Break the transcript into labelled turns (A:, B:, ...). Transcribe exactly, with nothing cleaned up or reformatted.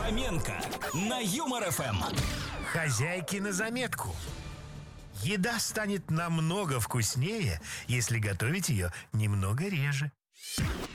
A: Фоменко на Юмор ФМ.
B: Хозяйки на заметку. Еда станет намного вкуснее, если готовить ее немного реже.